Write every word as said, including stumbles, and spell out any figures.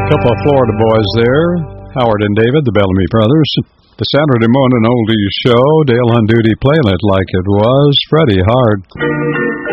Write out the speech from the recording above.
Couple of Florida boys there, Howard and David, the Bellamy Brothers. The Saturday morning oldies show, Dale on duty playing it like it was Freddie Hard.